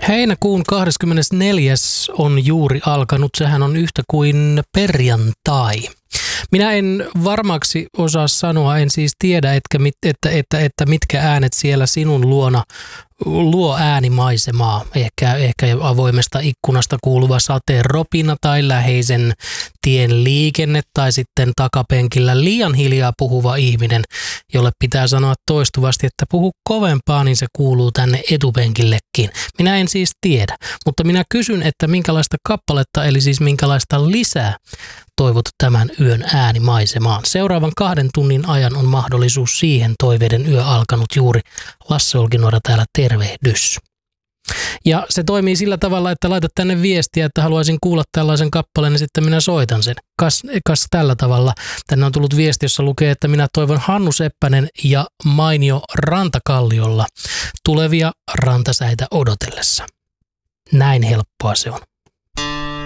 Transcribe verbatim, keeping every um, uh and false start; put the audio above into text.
Heinäkuun kahdeskymmenesneljäs on juuri alkanut. Sehän on yhtä kuin perjantai. Minä en varmaksi osaa sanoa, en siis tiedä, etkä mit, että, että, että mitkä äänet siellä sinun luona luo äänimaisemaa. Ehkä, ehkä avoimesta ikkunasta kuuluva sateen ropina tai läheisen tien liikenne tai sitten takapenkillä liian hiljaa puhuva ihminen, jolle pitää sanoa toistuvasti, että puhu kovempaa, niin se kuuluu tänne etupenkillekin. Minä en siis tiedä, mutta minä kysyn, että minkälaista kappaletta, eli siis minkälaista lisää toivot tämän yön äänimaisemaan. Seuraavan kahden tunnin ajan on mahdollisuus siihen. Toiveiden yö alkanut juuri. Lasse Olkinuora täällä, tervehdys. Ja se toimii sillä tavalla, että laitat tänne viestiä, että haluaisin kuulla tällaisen kappaleen, ja sitten minä soitan sen. Kas, kas tällä tavalla. Tänne on tullut viesti, jossa lukee, että minä toivon Hannu Seppänen ja Mainio Rantakalliolla tulevia rantasäitä odotellessa. Näin helppoa se on.